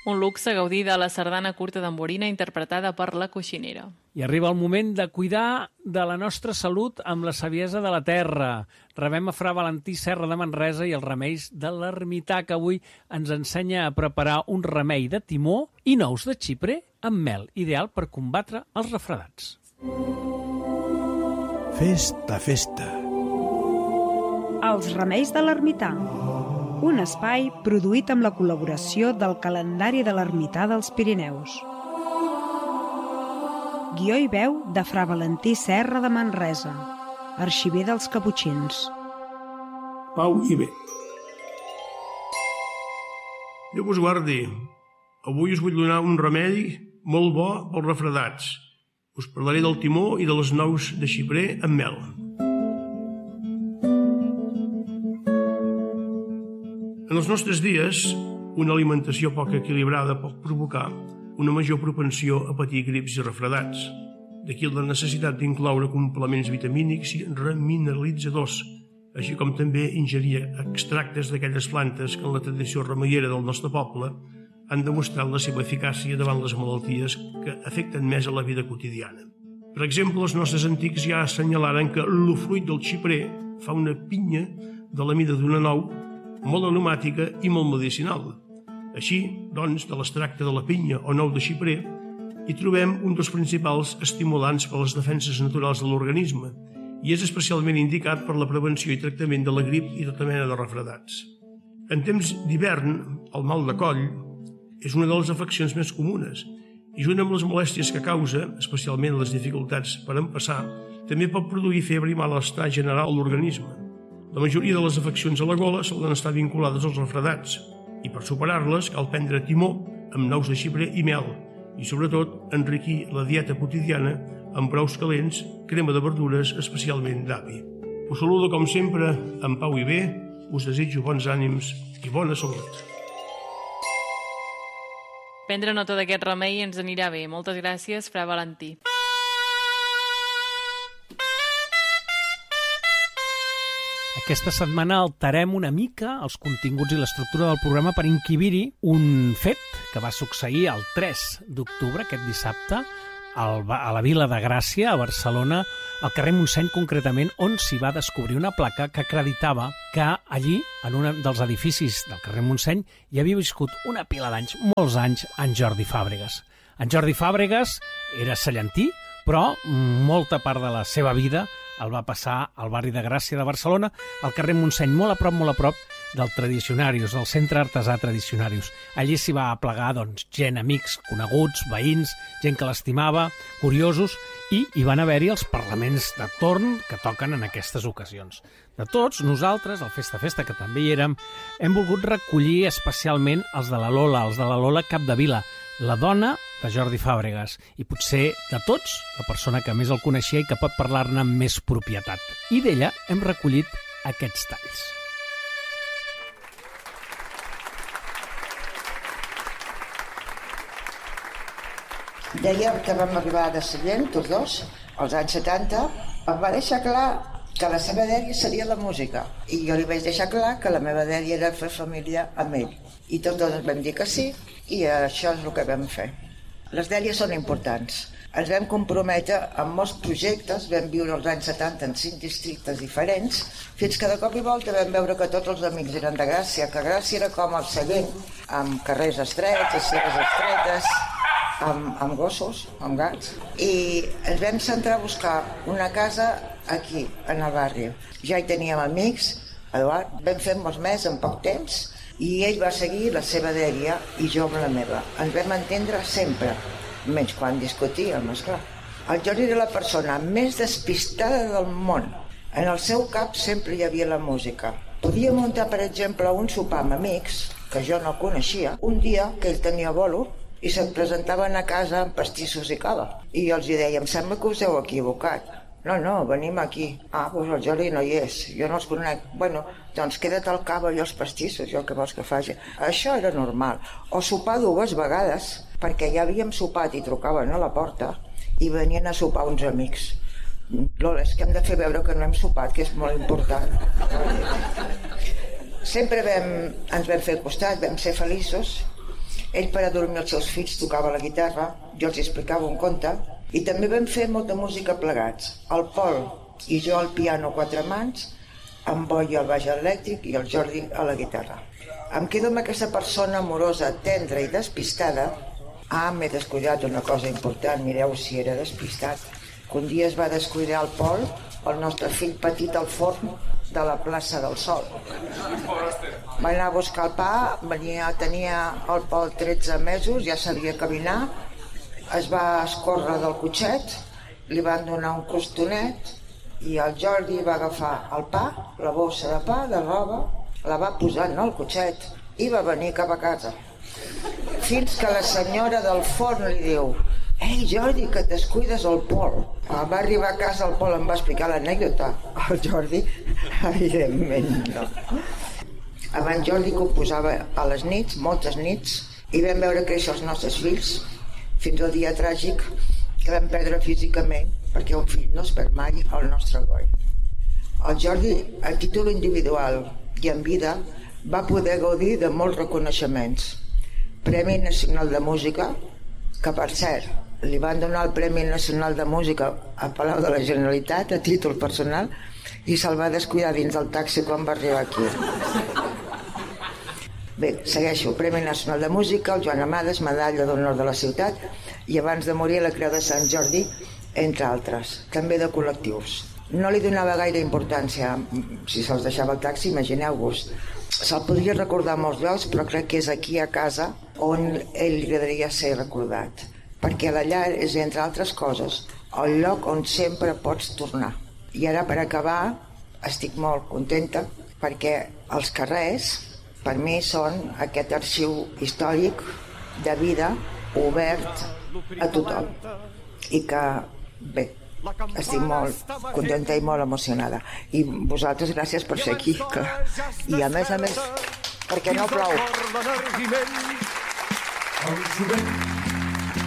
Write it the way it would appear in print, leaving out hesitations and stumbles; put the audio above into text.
Un luxe gaudir de la sardana curta d'Emborina interpretada per la Coixinera. I arriba el moment de cuidar de la nostra salut amb la saviesa de la terra. Rebem a Fra Valentí Serra de Manresa i els remeis de l'ermità, que avui ens ensenya a preparar un remei de timó i nous de xiprer amb mel, ideal per combatre els refredats. Festa, festa. Els remeis de l'ermità. Un espai produït amb la col·laboració del calendari de l'ermità dels Pirineus. Guió i veu de Fra Valentí Serra de Manresa, arxiver dels Caputxins. Pau i bé. Déu vos guardi. Avui us vull donar un remei molt bo pels refredats. Us parlaré del timó i de les nous de xiprer amb mel. En els nostres dies, una alimentació poc equilibrada pot provocar una major propensió a patir grips i refredats. D'aquí la necessitat d'incloure complements vitamínics i remineralitzadors, així com també ingerir extractes d'aquelles plantes que en la tradició remeiera del nostre poble han demostrat la seva eficàcia davant les malalties que afecten més a la vida quotidiana. Per exemple, els nostres antics ja assenyalaren que el fruit del xiprer fa una pinya de la mida d'una nou, molt aromàtica i molt medicinal. Així, doncs, de l'extracte de la pinya o nou de xiprer, hi trobem un dels principals estimulants per a les defenses naturals de l'organisme i és especialment indicat per la prevenció i tractament de la grip i tota mena de refredats. En temps d'hivern, el mal de coll és una de les afeccions més comunes i junt amb les molèsties que causa, especialment les dificultats per empassar, també pot produir febre i malestar general a l'organisme. La majoria de les afeccions a la gola solen estar vinculades als refredats i per superar-les cal prendre timó amb nous de xiprer i mel i sobretot enriquir la dieta quotidiana amb brous calents, crema de verdures, especialment d'api. Us saludo com sempre amb pau i bé, us desitjo bons ànims i bona salut. Prendre nota d'aquest remei ens anirà bé. Moltes gràcies, Fra Valentí. Aquesta setmana alterem una mica els continguts i l'estructura del programa per encabir-hi un fet que va succeir el 3 d'octubre, aquest dissabte, a la Vila de Gràcia, a Barcelona, al carrer Montseny concretament, on s'hi va descobrir una placa que acreditava que allí, en un dels edificis del carrer Montseny, hi havia viscut una pila d'anys, molts anys, en Jordi Fàbregas. En Jordi Fàbregas era cellantí, però molta part de la seva vida el va passar al barri de Gràcia de Barcelona, al carrer Montseny, molt a prop del Tradicionarius, del centre artesà Tradicionarius. Allí s'hi va aplegar gent, amics, coneguts, veïns, gent que l'estimava, curiosos, i hi van haver-hi els parlaments de torn que toquen en aquestes ocasions. De tots, nosaltres, al Festa Festa, que també hi érem, hem volgut recollir especialment els de la Lola Capdevila, la dona de Jordi Fàbregas, i potser de tots, la persona que més el coneixia i que pot parlar-ne amb més propietat. I d'ella hem recollit aquests talls. Deia que vam arribar de Sallent, tots dos, als anys 70, em va deixar clar que la seva dèria seria la música. I jo li vaig deixar clar que la meva dèria era fer família amb ell. I tots dos vam dir que sí, i això és el que vam fer. Les dèries són importants. Ens vam comprometre amb molts projectes, vam viure els anys 70 en 5 districtes diferents, fins que de cop i volta vam veure que tots els amics eren de Gràcia, que Gràcia era com el Sallent, amb carrers estrets, aceres estretes, amb gossos, amb gats, i ens vam centrar a buscar una casa aquí, en el barri. Ja hi teníem amics, Eduard, vam fer molts més en poc temps, i ell va seguir la seva dèria i jo amb la meva. Ens vam entendre sempre, menys quan discutíem, esclar. El Jordi era la persona més despistada del món. En el seu cap sempre hi havia la música. Podia muntar, per exemple, un sopar amb amics, que jo no coneixia, un dia que ell tenia bolo i se'n presentaven a casa amb pastissos i cava. I els hi deia, em sembla que us heu equivocat. No, venim aquí. Doncs el Jordi no hi és, jo no els conec. Bueno, doncs queda't al cava i els pastissos, jo què vols que faci? Això era normal. O sopar 2 vegades, perquè ja havíem sopat i trucaven a la porta i venien a sopar uns amics. Lola, és que hem de fer veure que no hem sopat, que és molt important. Sempre ens vam fer costat, vam ser feliços, Ell per a dormir els seus fills tocava la guitarra, jo els explicava un conte, i també vam fer molta música plegats. El Pol i jo al piano a 4 mans, en Boi al baix elèctric i el Jordi a la guitarra. Em quedo amb aquesta persona amorosa, tendra i despistada. M'he descuidat una cosa important, mireu si era despistat, que un dia es va descuidar el Pol, el nostre fill petit, al forn de la plaça del Sol. Va anar a buscar el pa, tenia el Pol 13 mesos, ja sabia caminar, es va escórrer del cotxet, li van donar un costonet i el Jordi va agafar el pa, la bossa de pa, de roba, la va posar en el cotxet i va venir cap a casa. Fins que la senyora del forn li diu: «Ei, Jordi, que et descuides el Pol». Va arribar a casa, el Pol em va explicar l'anècdota. El Jordi, evidentment, no. Abans Jordi composava a les nits, moltes nits, i vam veure créixer els nostres fills, fins al dia tràgic que vam perdre físicament, perquè un fill no es perd mai, el nostre Boi. El Jordi, a títol individual i en vida, va poder gaudir de molts reconeixements. Premi Nacional de Música, que per cert, li van donar el Premi Nacional de Música a Palau de la Generalitat a títol personal i se'l va descuidar dins del taxi quan va arribar aquí. Bé, segueixo. Premi Nacional de Música, el Joan Amades, medalla d'honor de la ciutat i abans de morir la Creu de Sant Jordi, entre altres, també de col·lectius. No li donava gaire importància, si se'ls deixava el taxi, imagineu-vos. Se'l podria recordar a molts llocs, però crec que és aquí a casa on ell li agradaria ser recordat. Perquè la llar és, entre altres coses, el lloc on sempre pots tornar. I ara, per acabar, estic molt contenta perquè els carrers, per mi, són aquest arxiu històric de vida obert a tothom. I que, bé, estic molt contenta i molt emocionada. I vosaltres gràcies per ser aquí, clar. I a més, perquè no plou.